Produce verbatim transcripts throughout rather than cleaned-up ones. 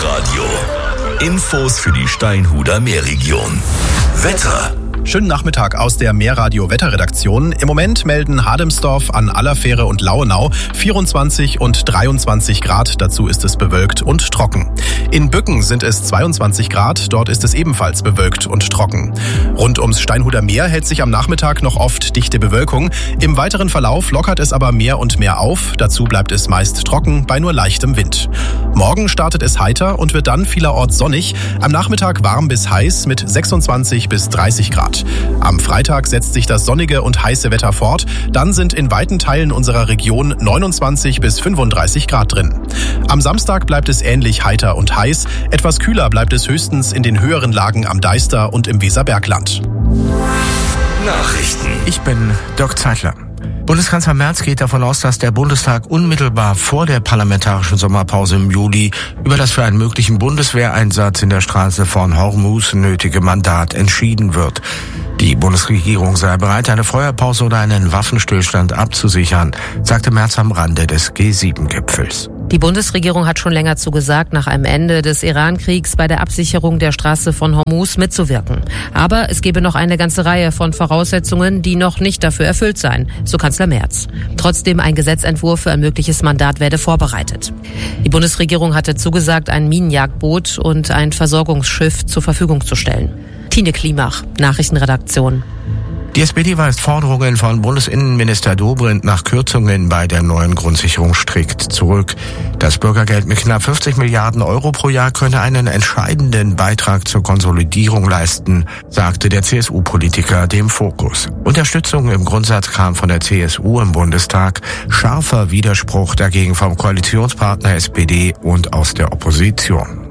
Meerradio. Infos für die Steinhuder Meerregion. Wetter. Schönen Nachmittag aus der Meerradio-Wetterredaktion. Im Moment melden Hademsdorf an Allerfähre und Lauenau vierundzwanzig und dreiundzwanzig Grad. Dazu ist es bewölkt und trocken. In Bücken sind es zweiundzwanzig Grad. Dort ist es ebenfalls bewölkt und trocken. Rund ums Steinhuder Meer hält sich am Nachmittag noch oft dichte Bewölkung. Im weiteren Verlauf lockert es aber mehr und mehr auf. Dazu bleibt es meist trocken bei nur leichtem Wind. Morgen startet es heiter und wird dann vielerorts sonnig. Am Nachmittag warm bis heiß mit sechsundzwanzig bis dreißig Grad. Am Freitag setzt sich das sonnige und heiße Wetter fort. Dann sind in weiten Teilen unserer Region neunundzwanzig bis fünfunddreißig Grad drin. Am Samstag bleibt es ähnlich heiter und heiß. Etwas kühler bleibt es höchstens in den höheren Lagen am Deister und im Weserbergland. Nachrichten. Ich bin Dirk Zeitler. Bundeskanzler Merz geht davon aus, dass der Bundestag unmittelbar vor der parlamentarischen Sommerpause im Juli über das für einen möglichen Bundeswehreinsatz in der Straße von Hormuz nötige Mandat entschieden wird. Die Bundesregierung sei bereit, eine Feuerpause oder einen Waffenstillstand abzusichern, sagte Merz am Rande des G sieben Gipfels. Die Bundesregierung hat schon länger zugesagt, nach einem Ende des Iran-Kriegs bei der Absicherung der Straße von Hormuz mitzuwirken. Aber es gebe noch eine ganze Reihe von Voraussetzungen, die noch nicht dafür erfüllt seien, so Kanzler Merz. Trotzdem ein Gesetzentwurf für ein mögliches Mandat werde vorbereitet. Die Bundesregierung hatte zugesagt, ein Minenjagdboot und ein Versorgungsschiff zur Verfügung zu stellen. Tine Klimach, Nachrichtenredaktion. Die S P D weist Forderungen von Bundesinnenminister Dobrindt nach Kürzungen bei der neuen Grundsicherung strikt zurück. Das Bürgergeld mit knapp fünfzig Milliarden Euro pro Jahr könne einen entscheidenden Beitrag zur Konsolidierung leisten, sagte der C S U-Politiker dem Fokus. Unterstützung im Grundsatz kam von der C S U im Bundestag, scharfer Widerspruch dagegen vom Koalitionspartner S P D und aus der Opposition.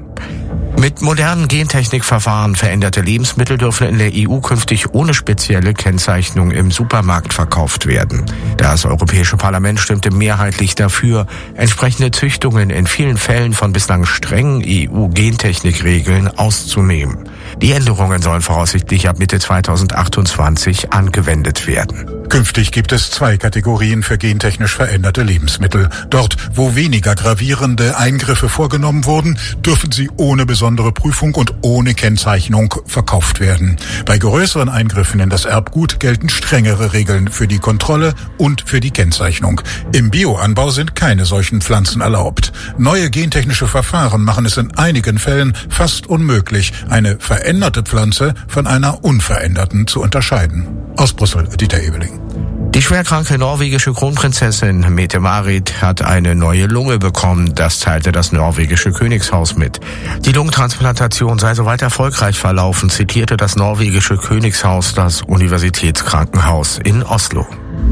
Mit modernen Gentechnikverfahren veränderte Lebensmittel dürfen in der E U künftig ohne spezielle Kennzeichnung im Supermarkt verkauft werden. Das Europäische Parlament stimmte mehrheitlich dafür, entsprechende Züchtungen in vielen Fällen von bislang strengen E U-Gentechnikregeln auszunehmen. Die Änderungen sollen voraussichtlich ab Mitte zweitausendachtundzwanzig angewendet werden. Künftig gibt es zwei Kategorien für gentechnisch veränderte Lebensmittel. Dort, wo weniger gravierende Eingriffe vorgenommen wurden, dürfen sie ohne besondere Prüfung und ohne Kennzeichnung verkauft werden. Bei größeren Eingriffen in das Erbgut gelten strengere Regeln für die Kontrolle und für die Kennzeichnung. Im Bioanbau sind keine solchen Pflanzen erlaubt. Neue gentechnische Verfahren machen es in einigen Fällen fast unmöglich, eine veränderte Pflanze von einer unveränderten zu unterscheiden. Aus Brüssel, Dieter Ebeling. Die schwerkranke norwegische Kronprinzessin Mette-Marit hat eine neue Lunge bekommen, das teilte das norwegische Königshaus mit. Die Lungentransplantation sei soweit erfolgreich verlaufen, zitierte das norwegische Königshaus das Universitätskrankenhaus in Oslo.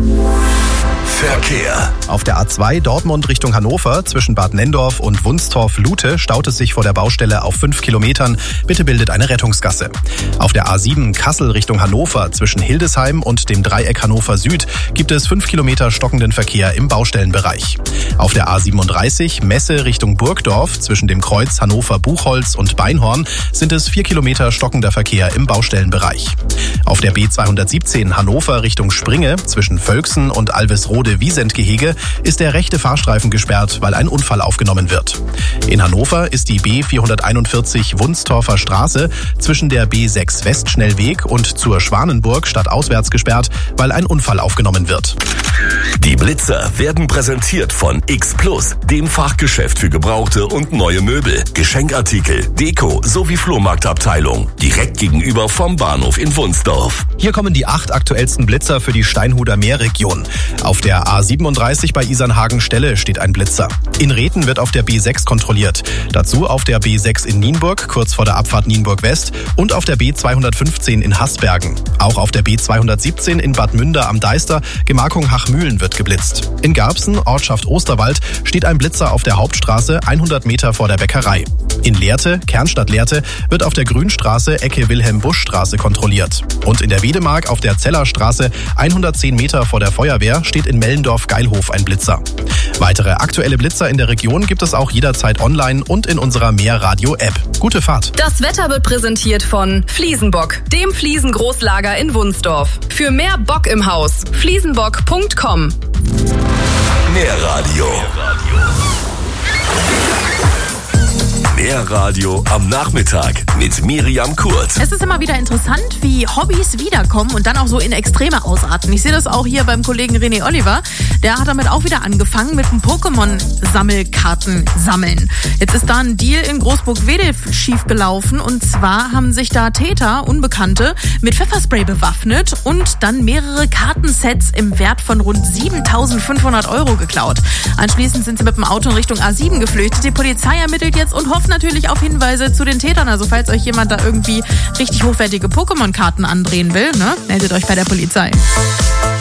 Verkehr. Auf der A zwei Dortmund Richtung Hannover zwischen Bad Nenndorf und Wunstorf-Lute staut es sich vor der Baustelle auf fünf Kilometern. Bitte bildet eine Rettungsgasse. Auf der A sieben Kassel Richtung Hannover zwischen Hildesheim und dem Dreieck Hannover Süd gibt es fünf Kilometer stockenden Verkehr im Baustellenbereich. Auf der A siebenunddreißig Messe Richtung Burgdorf zwischen dem Kreuz Hannover-Buchholz und Beinhorn sind es vier Kilometer stockender Verkehr im Baustellenbereich. Auf der B zweihundertsiebzehn Hannover Richtung Springe zwischen Völksen und Alvesrode-Wiesent-Gehege ist der rechte Fahrstreifen gesperrt, weil ein Unfall aufgenommen wird. In Hannover ist die B vierhunderteinundvierzig Wunstorfer Straße zwischen der B sechs Westschnellweg und zur Schwanenburg stadtauswärts gesperrt, weil ein Unfall aufgenommen wird. Die Blitzer werden präsentiert von X Plus, dem Fachgeschäft für gebrauchte und neue Möbel, Geschenkartikel, Deko sowie Flohmarktabteilung. Direkt gegenüber vom Bahnhof in Wunsdorf. Hier kommen die acht aktuellsten Blitzer für die Steinhuder Meerregion. Auf der A siebenunddreißig bei Isernhagen-Stelle steht ein Blitzer. In Rethen wird auf der B sechs kontrolliert. Dazu auf der B sechs in Nienburg, kurz vor der Abfahrt Nienburg West und auf der B zweihundertfünfzehn in Haßbergen. Auch auf der B zweihundertsiebzehn in Bad Münder am Deister, Gemarkung Hachmühlen wird geblitzt. In Garbsen, Ortschaft Osterwald, steht ein Blitzer auf der Hauptstraße hundert Meter vor der Bäckerei. In Lehrte, Kernstadt Lehrte, wird auf der Grünstraße Ecke Wilhelm-Busch-Straße kontrolliert. Und in der Wedemark auf der Zellerstraße hundertzehn Meter vor der Feuerwehr steht in Mellendorf-Geilhof ein Blitzer. Weitere aktuelle Blitzer in der Region gibt es auch jederzeit online und in unserer Meerradio-App. Gute Fahrt! Das Wetter wird präsentiert von Fliesenbock, dem Fliesengroßlager in Wunsdorf. Für mehr Bock im Haus, fliesenbock punkt com. Meerradio. Mehr Radio am Nachmittag mit Miriam Kurz. Es ist immer wieder interessant, wie Hobbys wiederkommen und dann auch so in Extreme ausarten. Ich sehe das auch hier beim Kollegen René Oliver. Der hat damit auch wieder angefangen mit dem Pokémon-Sammelkarten sammeln. Jetzt ist da ein Deal in Großburg-Wedel schief gelaufen. Und zwar haben sich da Täter, Unbekannte, mit Pfefferspray bewaffnet und dann mehrere Kartensets im Wert von rund siebentausendfünfhundert Euro geklaut. Anschließend sind sie mit dem Auto in Richtung A sieben geflüchtet. Die Polizei ermittelt jetzt und hofft natürlich auf Hinweise zu den Tätern. Also falls euch jemand da irgendwie richtig hochwertige Pokémon-Karten andrehen will, ne, meldet euch bei der Polizei.